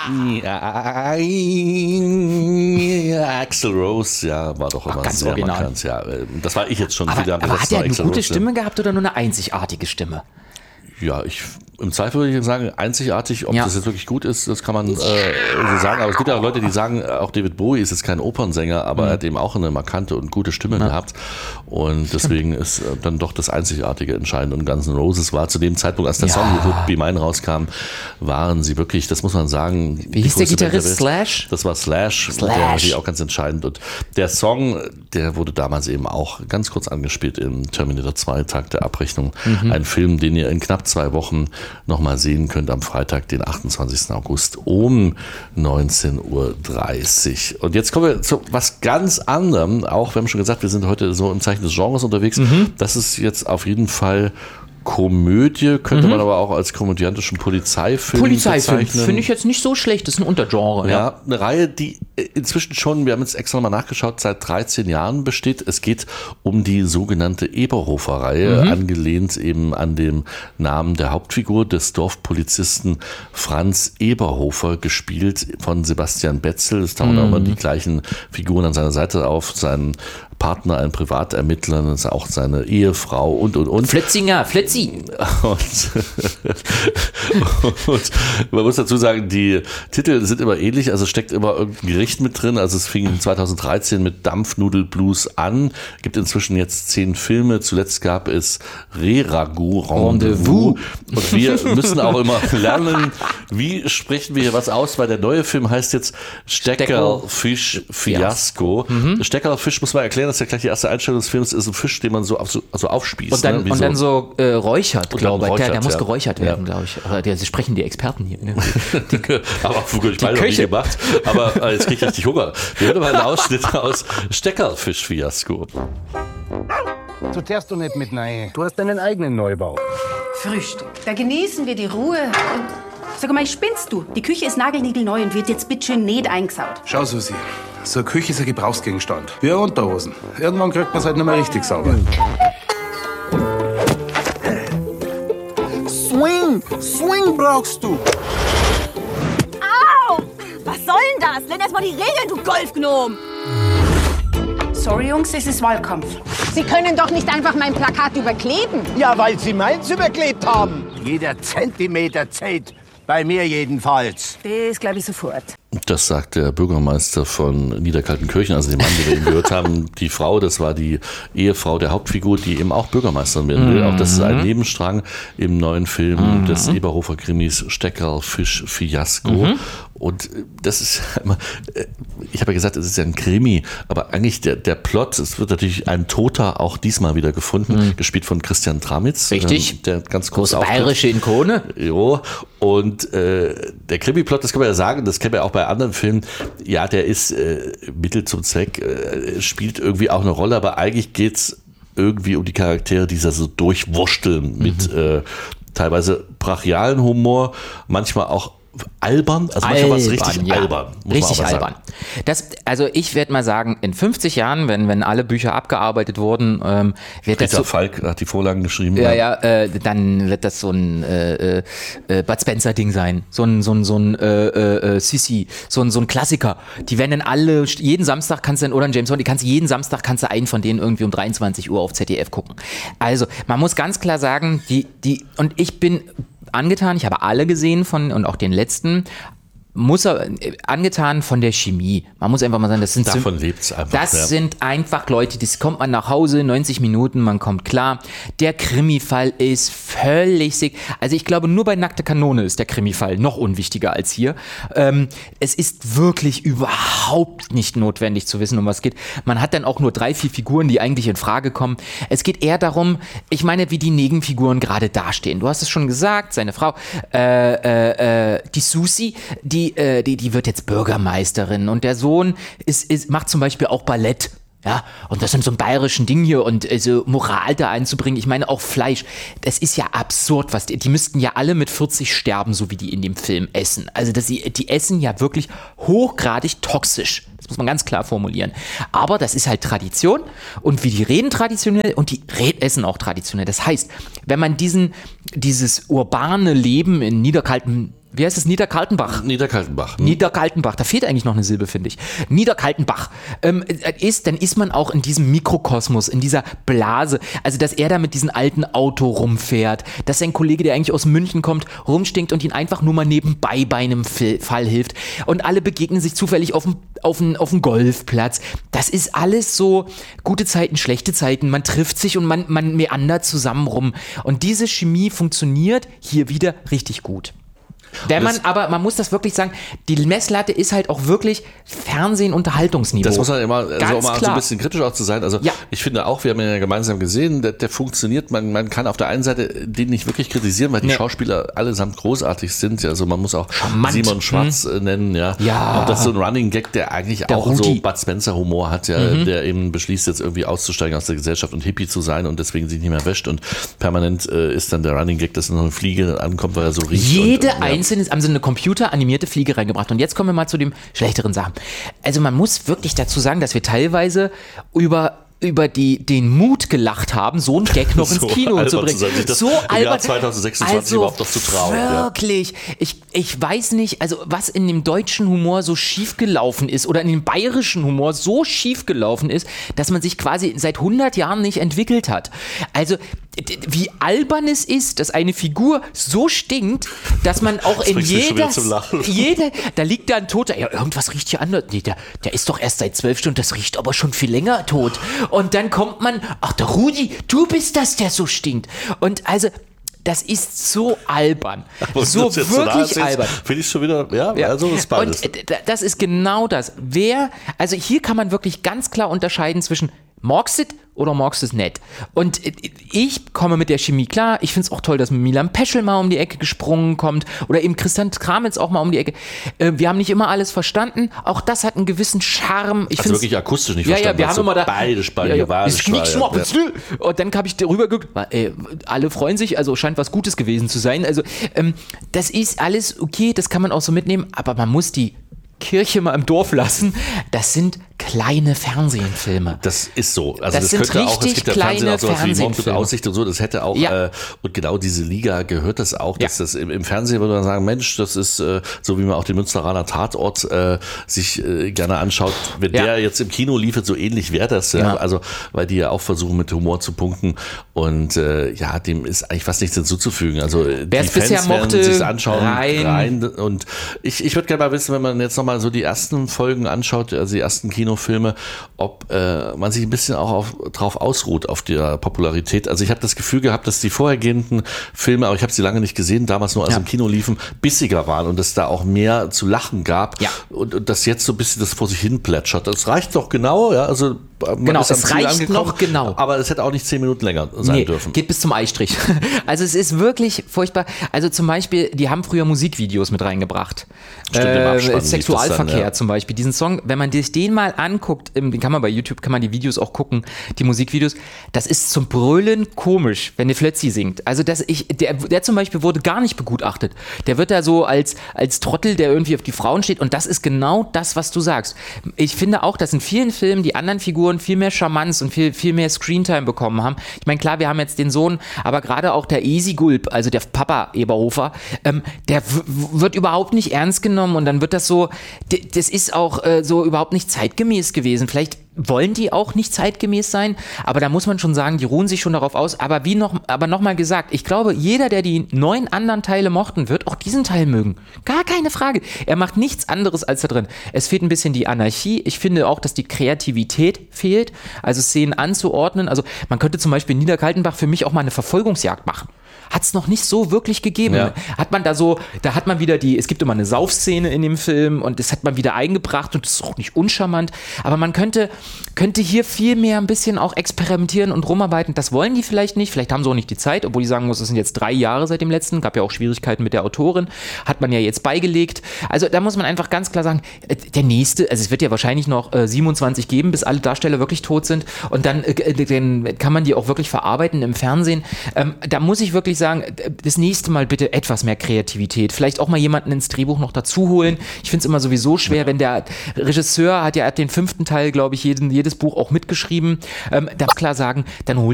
Axl Rose, ja, war doch immer ganz sehr original. markant. Ja, das war ich jetzt schon Aber, viele Jahre. aber hat er eine Axl gute Rose, Stimme gehabt oder nur eine einzigartige Stimme? Ja, im Zweifel würde ich sagen, einzigartig, ob das jetzt wirklich gut ist, das kann man so sagen. Aber es gibt ja auch Leute, die sagen, auch David Bowie ist jetzt kein Opernsänger, aber er hat eben auch eine markante und gute Stimme gehabt. Und deswegen ist dann doch das Einzigartige entscheidend. Und Guns N' Roses war zu dem Zeitpunkt, als der Song Would Be Mine rauskam, waren sie wirklich, das muss man sagen. Wie hieß der Gitarrist? Slash? Das war Slash. Der war natürlich auch ganz entscheidend. Und der Song, der wurde damals eben auch ganz kurz angespielt im Terminator 2, Tag der Abrechnung. Ein Film, den ihr in knapp 2 Wochen nochmal sehen könnt am Freitag, den 28. August um 19:30 Uhr. Und jetzt kommen wir zu was ganz anderem. Auch wir haben schon gesagt, wir sind heute so im Zeichen des Genres unterwegs. Das ist jetzt auf jeden Fall Komödie, könnte man aber auch als komödiantischen Polizeifilm bezeichnen. Finde ich jetzt nicht so schlecht, das ist ein Untergenre. Ja, eine Reihe, die inzwischen schon, wir haben jetzt extra mal nachgeschaut, seit 13 Jahren besteht. Es geht um die sogenannte Eberhofer-Reihe, angelehnt eben an dem Namen der Hauptfigur des Dorfpolizisten Franz Eberhofer, gespielt von Sebastian Betzel. Es tauchen auch immer die gleichen Figuren an seiner Seite auf, sein Partner, ein Privatermittler, das ist auch seine Ehefrau und. Flitzinger, Flitzi. Und man muss dazu sagen, die Titel sind immer ähnlich, also steckt immer irgendein Gericht mit drin. Also es fing 2013 mit Dampfnudelblues an, gibt inzwischen jetzt 10 Filme. Zuletzt gab es Re-Ragout, Rendezvous. Und wir müssen auch immer lernen, wie sprechen wir hier was aus, weil der neue Film heißt jetzt Steckerlfisch Fiasko. Steckerlfisch muss man erklären, das ist ja gleich die erste Einstellung des Films, ist ein Fisch, den man so aufspießt. Und dann, ne? dann so räuchert, glaube ich. Der muss geräuchert werden, ja. glaube ich. Aber sie sprechen die Experten hier. Ne? Aber ich weiß noch nie gemacht. Aber jetzt kriege ich richtig Hunger. Wir hören mal einen Ausschnitt aus Steckerlfisch-Fiasko. Du darfst doch nicht mit rein. Du hast deinen eigenen Neubau. Frühstück. Da genießen wir die Ruhe. Und sag mal, spinnst du? Die Küche ist nagelniegelneu und wird jetzt bitteschön nicht eingesaut. Schau, Susi. So eine Küche ist ein Gebrauchsgegenstand. Wie eine Unterhosen. Irgendwann kriegt man es halt nicht mehr richtig sauber. Swing brauchst du. Au! Was soll denn das? Lern erst mal die Regeln, du Golfgnom! Sorry, Jungs, es ist Wahlkampf. Sie können doch nicht einfach mein Plakat überkleben. Ja, weil sie meins überklebt haben. Jeder Zentimeter zählt. Bei mir jedenfalls. Das glaube ich sofort. Das sagt der Bürgermeister von Niederkaltenkirchen, also dem Mann, den wir eben gehört haben. Die Frau, das war die Ehefrau der Hauptfigur, die eben auch Bürgermeisterin werden will. Auch das ist ein Nebenstrang im neuen Film des Eberhofer-Krimis Steckerlfisch-Fiasko. Und das ist immer, ich habe ja gesagt, es ist ja ein Krimi, aber eigentlich der Plot, es wird natürlich ein Toter auch diesmal wieder gefunden, gespielt von Christian Tramitz. Richtig. Der ganz große bayerische Ikone. Jo. Und der Krimi-Plot, das kann man ja sagen, das kennen wir auch bei anderen Filmen, ja, der ist Mittel zum Zweck, spielt irgendwie auch eine Rolle, aber eigentlich geht's irgendwie um die Charaktere, die so durchwursteln mit teilweise brachialen Humor, manchmal auch albern, also manchmal war es richtig albern. Richtig albern. Also ich werde mal sagen, in 50 Jahren, wenn alle Bücher abgearbeitet wurden, wird das so, Falk hat die Vorlagen geschrieben. Dann wird das so ein Bud Spencer-Ding sein, so ein Sissi, so ein Klassiker. Die werden dann alle, jeden Samstag kannst du dann, oder ein James Bond, jeden Samstag kannst du einen von denen irgendwie um 23 Uhr auf ZDF gucken. Also man muss ganz klar sagen, und ich bin angetan, ich habe alle gesehen und auch den letzten, angetan von der Chemie. Man muss einfach mal sagen, davon lebt's einfach. Das sind einfach Leute, das kommt man nach Hause, 90 Minuten, man kommt klar. Der Krimi-Fall ist völlig sick. Also ich glaube, nur bei Nackte Kanone ist der Krimi-Fall noch unwichtiger als hier. Es ist wirklich überhaupt nicht notwendig zu wissen, um was es geht. Man hat dann auch nur 3-4 Figuren, die eigentlich in Frage kommen. Es geht eher darum, ich meine, wie die Nebenfiguren gerade dastehen. Du hast es schon gesagt, seine Frau, die Susi, die wird jetzt Bürgermeisterin und der Sohn macht zum Beispiel auch Ballett. Ja, und das sind so ein bayerischen Ding hier und so Moral da einzubringen. Ich meine auch Fleisch. Das ist ja absurd, die müssten ja alle mit 40 sterben, so wie die in dem Film essen. Also die essen ja wirklich hochgradig toxisch. Das muss man ganz klar formulieren. Aber das ist halt Tradition und wie die reden traditionell und die essen auch traditionell. Das heißt, wenn man dieses urbane Leben in Wie heißt es? Niederkaltenbach. Niederkaltenbach. Niederkaltenbach. Da fehlt eigentlich noch eine Silbe, finde ich. Niederkaltenbach. Dann ist man auch in diesem Mikrokosmos, in dieser Blase. Also, dass er da mit diesem alten Auto rumfährt, dass sein Kollege, der eigentlich aus München kommt, rumstinkt und ihn einfach nur mal nebenbei bei einem Fall hilft. Und alle begegnen sich zufällig auf dem Golfplatz. Das ist alles so gute Zeiten, schlechte Zeiten. Man trifft sich und man meandert zusammen rum. Und diese Chemie funktioniert hier wieder richtig gut. Aber man muss das wirklich sagen, die Messlatte ist halt auch wirklich Fernsehen-Unterhaltungsniveau. Das muss man immer, also um mal so ein bisschen kritisch auch zu sein. Also ich finde auch, wir haben ihn ja gemeinsam gesehen, der funktioniert, man kann auf der einen Seite den nicht wirklich kritisieren, weil die Schauspieler allesamt großartig sind. Also man muss auch Simon Schwarz nennen, ja. Auch das ist so ein Running Gag, der eigentlich der auch Rudi. So Bud Spencer-Humor hat, ja, der eben beschließt, jetzt irgendwie auszusteigen aus der Gesellschaft und Hippie zu sein und deswegen sich nicht mehr wäscht und permanent ist dann der Running Gag, dass noch eine Fliege ankommt, weil er so riecht. Haben sie eine computeranimierte Fliege reingebracht. Und jetzt kommen wir mal zu den schlechteren Sachen. Also man muss wirklich dazu sagen, dass wir teilweise über den Mut gelacht haben, so einen Gag noch ins Kino zu bringen. So albern. Im Jahr 2026 überhaupt noch zu trauen. Wirklich. Ja. Ich weiß nicht, also was in dem deutschen Humor so schief gelaufen ist oder in dem bayerischen Humor so schief gelaufen ist, dass man sich quasi seit 100 Jahren nicht entwickelt hat. Also wie albern es ist, dass eine Figur so stinkt, dass man auch in da liegt da ein Toter, ja, irgendwas riecht hier anders. Nee, der ist doch erst seit 12 Stunden, das riecht aber schon viel länger tot. Und dann kommt man, ach, der Rudi, du bist das, der so stinkt. Und also, das ist so albern. So wirklich albern. Finde ich schon wieder, also das ist beides. Und das ist genau das. Also hier kann man wirklich ganz klar unterscheiden zwischen magst it oder magst es nicht. Und ich komme mit der Chemie klar. Ich finde es auch toll, dass Milan Peschel mal um die Ecke gesprungen kommt oder eben Christian Kramitz auch mal um die Ecke. Wir haben nicht immer alles verstanden. Auch das hat einen gewissen Charme. Ich also wirklich akustisch nicht verstanden. Ja, wir haben immer da beide Spalten Und dann habe ich darüber geguckt. Alle freuen sich, also scheint was Gutes gewesen zu sein. Also das ist alles okay, das kann man auch so mitnehmen. Aber man muss die Kirche mal im Dorf lassen. Das sind kleine Fernsehfilme. Das ist so. Also das sind könnte auch, es richtig gibt ja Fernsehen auch so was wie Mord mit Aussicht und so, das hätte auch, und genau diese Liga gehört das auch, dass das im Fernsehen würde man sagen, Mensch, das ist so wie man auch den Münsteraner Tatort sich gerne anschaut, wenn der jetzt im Kino liefert, so ähnlich wäre das, also weil die ja auch versuchen mit Humor zu punkten und dem ist eigentlich fast nichts hinzuzufügen. Also die Fans werden sich das anschauen, rein und ich würde gerne mal wissen, wenn man jetzt nochmal so die ersten Folgen anschaut, also die ersten Kinofilme, ob man sich ein bisschen auch drauf ausruht, auf der Popularität. Also ich habe das Gefühl gehabt, dass die vorhergehenden Filme, aber ich habe sie lange nicht gesehen, damals nur als im Kino liefen, bissiger waren und es da auch mehr zu lachen gab und dass jetzt so ein bisschen das vor sich hin plätschert. Das reicht doch genau, also genau, es reicht noch genau. Aber es hätte auch nicht 10 Minuten länger sein dürfen. Geht bis zum Eistrich. Also es ist wirklich furchtbar. Also zum Beispiel, die haben früher Musikvideos mit reingebracht. Sexualverkehr zum Beispiel. Diesen Song, wenn man sich den mal anguckt, den kann man bei YouTube, kann man die Videos auch gucken, die Musikvideos, das ist zum Brüllen komisch, wenn der Flötzi singt. Also der zum Beispiel wurde gar nicht begutachtet. Der wird da so als Trottel, der irgendwie auf die Frauen steht und das ist genau das, was du sagst. Ich finde auch, dass in vielen Filmen die anderen Figuren viel mehr Charmanz und viel mehr Screentime bekommen haben. Ich meine, klar, wir haben jetzt den Sohn, aber gerade auch der Easy Gulp, also der Papa Eberhofer, der wird überhaupt nicht ernst genommen und dann wird das so, das ist auch so überhaupt nicht zeitgemäß gewesen. Vielleicht wollen die auch nicht zeitgemäß sein, aber da muss man schon sagen, die ruhen sich schon darauf aus. Aber nochmal gesagt, ich glaube, jeder, der die 9 anderen Teile mochten, wird auch diesen Teil mögen. Gar keine Frage. Er macht nichts anderes als da drin. Es fehlt ein bisschen die Anarchie. Ich finde auch, dass die Kreativität fehlt, also Szenen anzuordnen. Also man könnte zum Beispiel in Niederkaltenbach für mich auch mal eine Verfolgungsjagd machen. Hat es noch nicht so wirklich gegeben. Ja. Hat man wieder es gibt immer eine Saufszene in dem Film und das hat man wieder eingebracht und das ist auch nicht uncharmant, aber man könnte hier viel mehr ein bisschen auch experimentieren und rumarbeiten. Das wollen die vielleicht nicht, vielleicht haben sie auch nicht die Zeit, obwohl ich sagen muss, es sind jetzt 3 Jahre seit dem letzten, gab ja auch Schwierigkeiten mit der Autorin, hat man ja jetzt beigelegt. Also da muss man einfach ganz klar sagen, der nächste, also es wird ja wahrscheinlich noch 27 geben, bis alle Darsteller wirklich tot sind und dann kann man die auch wirklich verarbeiten im Fernsehen. Da muss ich wirklich sagen, das nächste Mal bitte etwas mehr Kreativität. Vielleicht auch mal jemanden ins Drehbuch noch dazu holen. Ich finde es immer sowieso schwer, wenn der Regisseur hat den 5. Teil, glaube ich, jedes Buch auch mitgeschrieben. Da klar sagen, dann holt